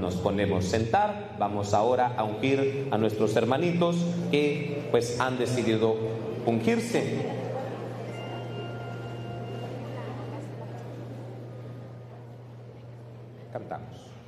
nos ponemos a sentar, vamos ahora a ungir a nuestros hermanitos que pues han decidido ungirse. Cantamos.